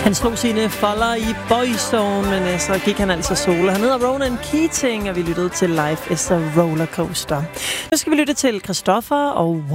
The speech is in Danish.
Han slog sine folder i Boyzone, men så gik han altså solo. Han hedder Ronan Keating, og vi lyttede til Life is a Rollercoaster. Nu skal vi lytte til Christoffer og